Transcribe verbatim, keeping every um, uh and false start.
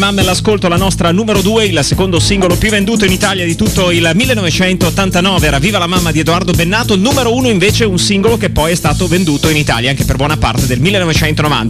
mamme all'ascolto, la nostra numero due, il secondo singolo più venduto in Italia di tutto il millenovecentottantanove era Viva la mamma di Edoardo Bennato. Numero uno invece un singolo che poi è stato venduto in Italia anche per buona parte del millenovecentonovanta.